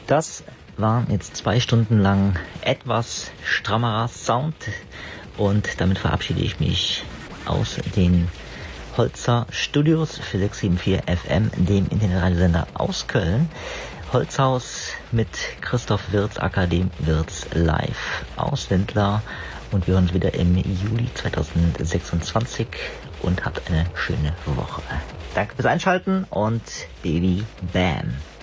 Das waren jetzt 2 Stunden lang etwas strammerer Sound und damit verabschiede ich mich aus den Holzer Studios für 674 FM, dem Internetradiosender aus Köln. Holzhaus mit Christoph Wirz, Akadem Wirz live aus Wendler, und wir hören uns wieder im Juli 2026 und habt eine schöne Woche. Danke fürs Einschalten und Baby Bam.